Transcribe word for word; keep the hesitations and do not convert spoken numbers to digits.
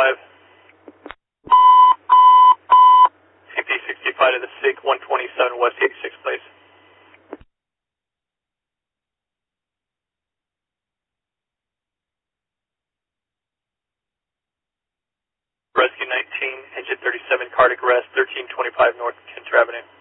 sixty-five. C P sixty-five to the S I C one twenty-seven West eighty-six, please. Rescue nineteen, engine thirty-seven, cardiac arrest, thirteen twenty-five North Kinter Avenue.